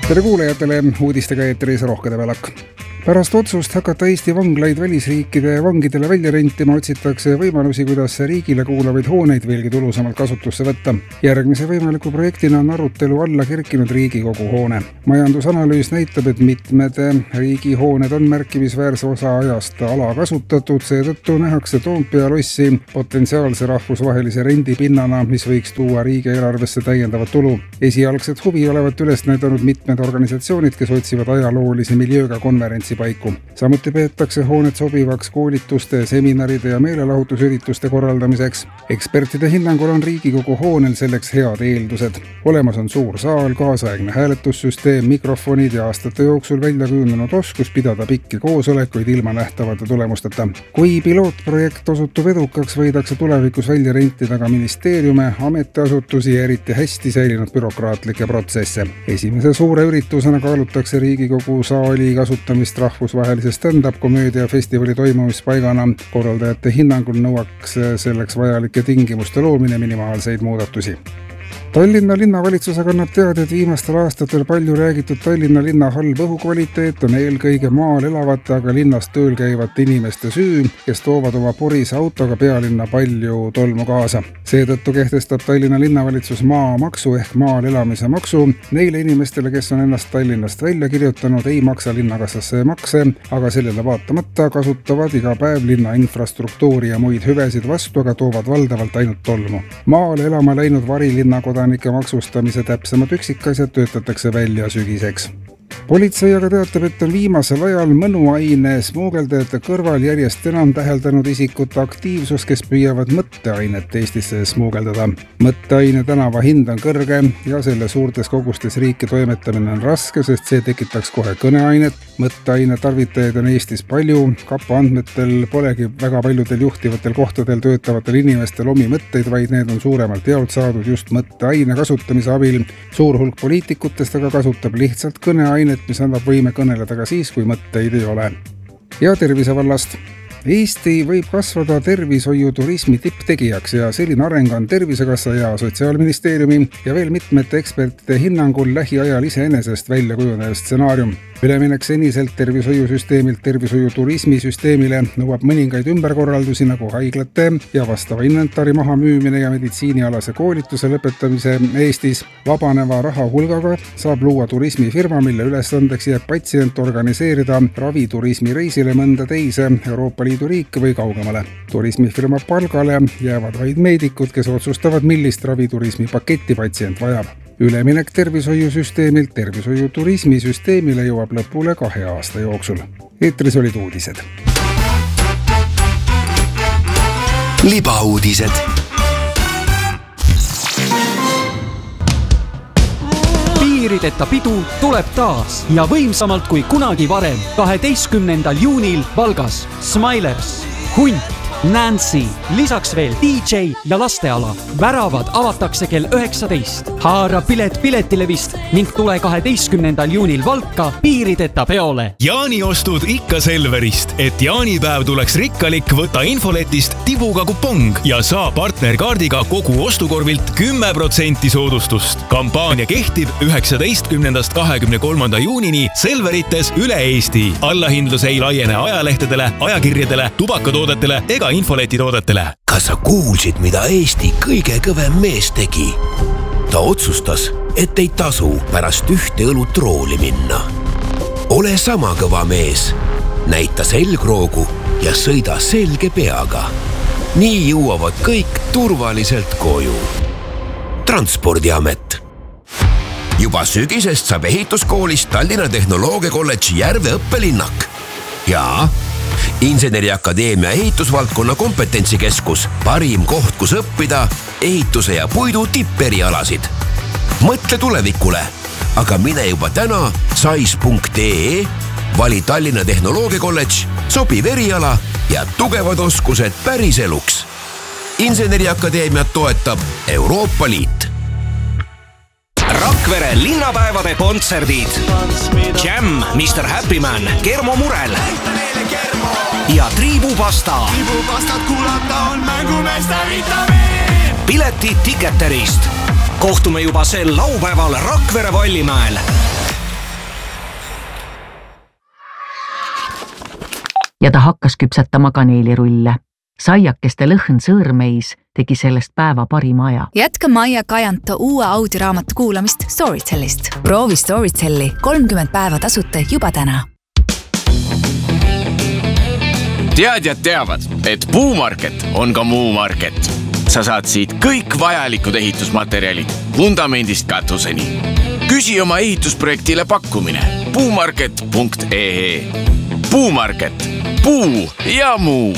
Tere kuulajatele, uudistega eetris Rohkede Välak. Pärast otsust hakata Eesti vanglaid välisriikide vangidele välja rentima otsitakse võimalusi, kuidas riigile kuulavaid hooneid veelgi tulusamalt kasutusse võtta. Järgmise võimaliku projektina on arutelu alla kerkinud Riigikogu hoone. Majandusanalüüs näitab, et mitmed riigihooned on märkimisväärse osa ajast alakasutatud, seetõttu nähakse Toompea lossi potentsiaalse rahvusvahelise rendipinnana, mis võiks tuua riigieelarvesse täiendavat tulu. Esialgset huvi olevat üles näidanud mitmed organisatsioonid, kes otsivad ajaloolise miljööga konverentsi paiku. Samuti peetakse hoonet sobivaks koolituste, seminaride ja meelelahutusürituste korraldamiseks. Ekspertide hinnangul on Riigikogu hoonel selleks head eeldused. Olemas on suur saal, kaasaegne hääletussüsteem, mikrofonid ja aastate jooksul välja kujunenud oskus pidada pikki koosolekuid ilma nähtavate tulemusteta. Kui pilootprojekt osutub edukaks, võidakse tulevikus välja rentida ka ministeeriume, ametiasutusi ja eriti hästi säilinud bürokraatlikke protsesse. Esimese suure üritusena kaalutakse Riigikogu saali kasutamist rahvusvahelise stand-up-komöödia festivali toimumispaigana. Korraldajate hinnangul nõuaks selleks vajalike tingimuste loomine minimaalseid muudatusi. Tallinna linnavalitsus annab teada, et viimastel aastatel palju räägitud Tallinna linna halb õhukvaliteet on eelkõige maal elavate, aga linnas tööl käivate inimeste süü, kes toovad oma porise autoga pealinna palju tolmu kaasa. Seetõttu kehtestab Tallinna linnavalitsus maamaksu ehk maal elamise maksu. Neile inimestele, kes on ennast Tallinnast välja kirjutanud, ei maksa linnakassasse makse, aga sellele vaatamata kasutavad iga päev linna infrastruktuuri ja muid hüvesid vastu, aga toovad valdavalt ainult tolmu. Maale elama läinud varilinna kodanike maksustamise täpsemad üksikasjad töötatakse välja sügiseks. Politsei aga teatab, et on viimasel ajal mõnuaine smuugeldajate kõrval järjest enam täheldanud isikute aktiivsust, kes püüavad mõtteainet Eestisse smuugeldada. Mõtteaine tänava hind on kõrge ja selle suurtes kogustes riiki toimetamine on raske, sest see tekitaks kohe kõneainet. Mõtteaine tarvitajaid on Eestis palju. Kapo andmetel polegi väga paljudel juhtivatel kohtadel töötavatel inimestel omi mõtteid, vaid need on suuremalt jaolt saadud just mõtteaine kasutamise abil. Suur hulk poliitikutest aga kasutab lihtsalt kõneainet, mis annab võime kõneleda ka siis, kui mõtteid ei ole. Ja tervise vallast. Eesti võib kasvada tervishoiuturismi tipptegijaks ja selline areng on Tervisekassa ja Sotsiaalministeeriumi ja veel mitmete ekspertide hinnangul lähiajal iseenesest välja kujunev stsenaarium. Üleminek seniselt tervishoiusüsteemilt tervishoiuturismi süsteemile nõuab mõningaid ümberkorraldusi nagu haiglate ja vastava inventari maha müümine ja meditsiinialase koolituse lõpetamise Eestis. Vabaneva raha hulgaga saab luua turismifirma, mille ülesandeks jääb patsient organiseerida raviturismi reisile mõnda teise Euroopa Liidu riike või kaugemale. Turismifirma palgale jäävad vaid meedikud, kes otsustavad, millist raviturismi paketti patsient vajab. Üleminek tervishoiusüsteemilt tervishoiuturismi süsteemile jõuab lõpule 2 aasta jooksul. Eetris olid uudised. Libauudised. Piirideta pidu tuleb taas ja võimsamalt kui kunagi varem 12. juunil Valgas. Smilers, Hunt, Nancy, lisaks veel DJ ja lasteala. Väravad avatakse kell 19. Haara pilet piletilevist ning tule 12. juunil Valka piirideta peole. Jaaniostud ikka Selverist, et jaanipäev tuleks rikkalik, võta infoletist tibuga kupong ja saa partnerkaardiga kogu ostukorvilt 10% soodustust. Kampaania kehtib 19. 23. juunini Selverites üle Eesti. Allahindlus ei laiene ajalehtedele, ajakirjadele, tubakatoodetele ega infoletitoodetele. Kas sa kuulsid, mida Eesti kõige kõvem mees tegi? Ta otsustas, et ei tasu pärast ühte õlut rooli minna. Ole sama kõva mees. Näita selgroogu ja sõida selge peaga. Nii jõuavad kõik turvaliselt koju. Transpordiamet. Juba sügisest saab ehituskoolist Tallinna Tehnoloogiakolledži Järve õppelinnak. Ja Inseneriakadeemia ehitusvaldkonna kompetentsikeskus, parim koht, kus õppida ehituse ja puidu tipperialasid. Mõtle tulevikule, aga mine juba täna sais.ee, vali Tallinna Tehnoloogiakolledž, sobiv eriala ja tugevad oskused päris eluks. Inseneriakadeemiat toetab Euroopa Liit. Rakvere linnapäevade kontserdid. Jam, Mr. Happy Man, Kermo Murel ja Triibupasta. Triibupastat kuulata on mängumeeste vitamiin. Piletid Ticketerist. Kohtume juba sel laupäeval Rakvere Vallimäel. ja ta hakkas küpsetama kaneelirulle. Saiakeste lõhn sõõrmeis tegi sellest päeva parima aja. Jätka Maia Kajanto uue audioraamatu kuulamist Storytellist. Proovi Storytelli 30 päeva tasuta juba täna. Teadjad teavad, et Puumarket on ka Muumarket. Sa saad siit kõik vajalikud ehitusmaterjalid, vundamendist katuseni. Küsi oma ehitusprojektile pakkumine puumarket.ee. Puumarket. Puu ja muu.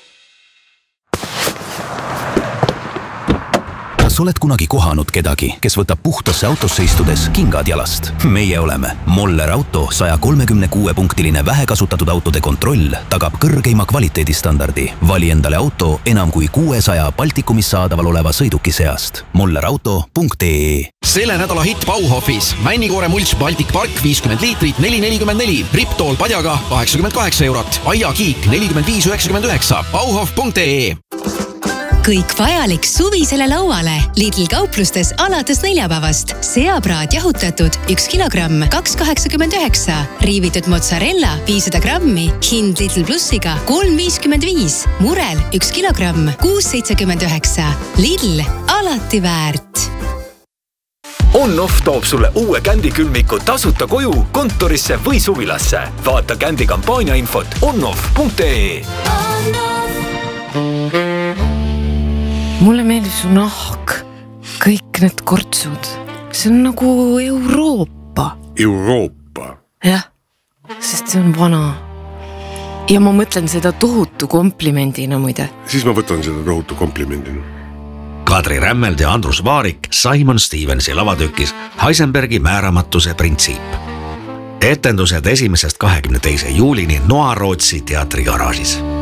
Kas oled kunagi kohanud kedagi, kes võtab puhtasse autosse istudes kingad jalast? Meie oleme. Moller Auto 136-punktiline vähekasutatud autode kontroll tagab kõrgeima kvaliteedistandardi. Vali endale auto enam kui 600 Baltikumis saadaval oleva sõiduki seast. mollerauto.ee. Selle nädala hitt Bauhofis. Männikoore mulch Baltic Park 50 liitrit 4,44. Riptool padjaga 88 eurot. Aiakiik 45,99. Bauhof.ee. Kõik vajalik suvisele lauale. Lidl kauplustes alates neljapäevast. Seapraad jahutatud 1 kilogramm 2,89. Riivitud mozzarella 500 grammi. Hind Lidl Plussiga 3,55. Murel 1 kilogramm 6,79. Lidl alati väärt. On-Off toob sulle uue Kändi külmiku tasuta koju, kontorisse või suvilasse. Vaata Kändi kampaania infot onoff.ee. Mulle meeldib su nahk, kõik need kortsud. See on nagu Euroopa. Euroopa? Jah, sest see on vana. Ja ma mõtlen seda tohutu komplimendina muide. Siis ma võtan seda tohutu komplimendina. Kadri Rämmeld ja Andrus Vaarik Simon Stevensi lavatükis Heisenbergi määramatuse printsiip. Etendused 1. 22. juulini Noa Rootsi teatri garaažis.